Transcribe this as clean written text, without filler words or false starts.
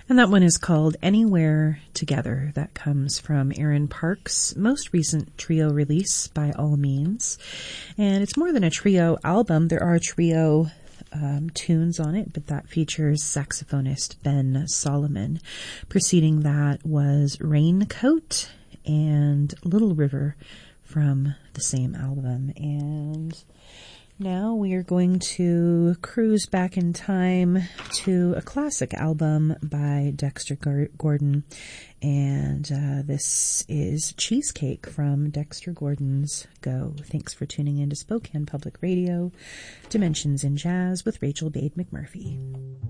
And that one is called Anywhere Together. That comes from Aaron Park's most recent trio release, By All Means. And it's more than a trio album. There are trio tunes on it, but that features saxophonist Ben Solomon. Preceding that was Raincoat and Little River from the same album. And now we are going to cruise back in time to a classic album by Dexter Gordon. And this is Cheesecake from Dexter Gordon's Go. Thanks for tuning in to Spokane Public Radio, Dimensions in Jazz with Rachel Bade McMurphy.